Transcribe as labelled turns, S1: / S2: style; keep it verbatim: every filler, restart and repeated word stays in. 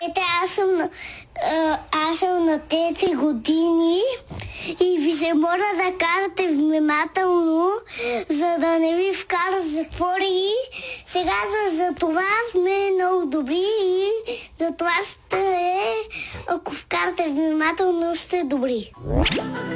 S1: Ете, аз съм, на- а, аз съм на тези години и ви се моля да карате внимателно, за да не ви вкара в затвори. Сега за, за това сме много добри и за това сте, ако вкарате внимателно, сте добри.